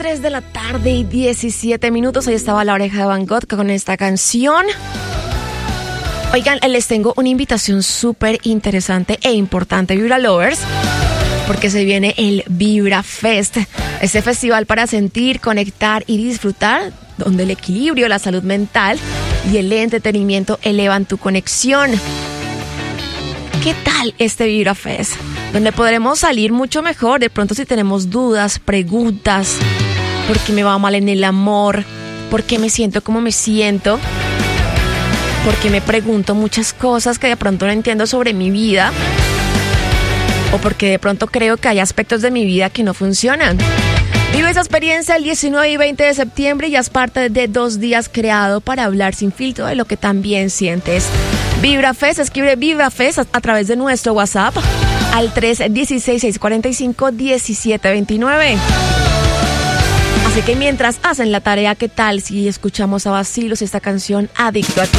3 de la tarde y 17 minutos. Ahí estaba La Oreja de Van Gogh con esta canción. Oigan, les tengo una invitación súper interesante e importante, Vibra Lovers, porque se viene el Vibra Fest, este festival para sentir, conectar y disfrutar, donde el equilibrio, la salud mental y el entretenimiento elevan tu conexión. ¿Qué tal este Vibra Fest? Donde podremos salir mucho mejor, de pronto si tenemos dudas, preguntas, ¿por qué me va mal en el amor? ¿Por qué me siento como me siento? Porque me pregunto muchas cosas que de pronto no entiendo sobre mi vida, o porque de pronto creo que hay aspectos de mi vida que no funcionan. Vive esa experiencia el 19 y 20 de septiembre y haz parte de 2 días creado para hablar sin filtro de lo que también sientes. Vibra Fest, escribe Vibra Fest a través de nuestro WhatsApp al 316-645-1729. Así que mientras hacen la tarea, ¿qué tal si escuchamos a Bacilos esta canción Adicto a ti?